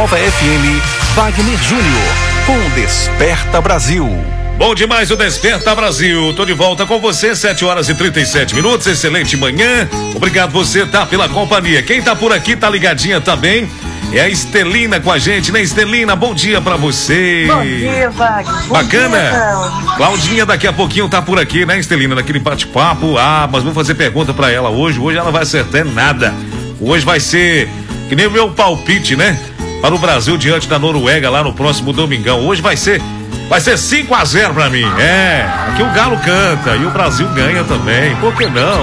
Nova FM, Wagner Júnior, com Desperta Brasil. Bom demais o Desperta Brasil. Tô de volta com você, 7h37. Excelente manhã. Obrigado você, tá, pela companhia. Quem tá por aqui, tá ligadinha também. É a Estelina com a gente, né, Estelina? Bom dia pra você. Bom dia, Wagner. Bacana. Claudinha daqui a pouquinho tá por aqui, né, Estelina? Naquele bate-papo. Mas vou fazer pergunta pra ela hoje. Hoje ela não vai acertar nada. Hoje vai ser que nem o meu palpite, né? Para o Brasil diante da Noruega lá no próximo domingão. Hoje vai ser 5-0 pra mim. Aqui o Galo canta e o Brasil ganha também. Por que não?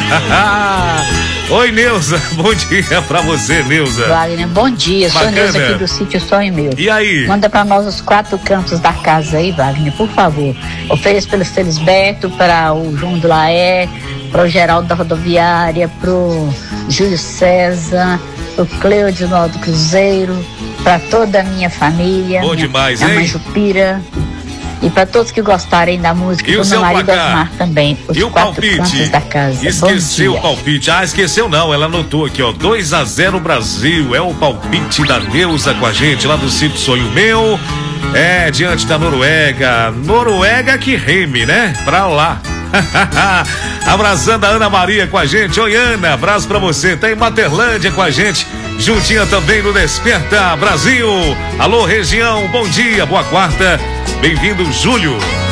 Oi, Neuza. Bom dia pra você, Neuza. Wagner, bom dia. Sou Neuza aqui do sítio Sonho Meu. E aí? Manda pra nós os 4 cantos da casa aí, Wagner, por favor. Ofereço pelo Felisberto, para o João do Laé, para o Geraldo da Rodoviária, pro Júlio César, pro Cleudes do Cruzeiro, para toda a minha família. Bom demais, hein? Minha mãe Jupira. E para todos que gostarem da música, e do meu marido Osmar também. Os e o 4 palpite? cantos da casa. Esqueceu o palpite. Esqueceu não, ela anotou aqui, ó. 2-0 Brasil. É o palpite da Neuza com a gente lá do sítio Sonho Meu. Diante da Noruega. Noruega que reme, né? Pra lá. Abraçando a Ana Maria com a gente. Oi, Ana, abraço pra você. Tá em Materlândia com a gente, juntinha também no Desperta Brasil. Alô, região, bom dia, boa quarta. Bem-vindo, Júlio.